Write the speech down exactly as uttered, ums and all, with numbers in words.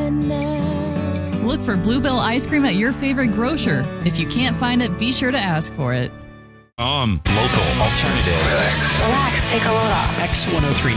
Look for Bluebell ice cream at your favorite grocer. If you can't find it, be sure to ask for it. Um, local, alternative. Relax. Relax. Take a load off. X one oh three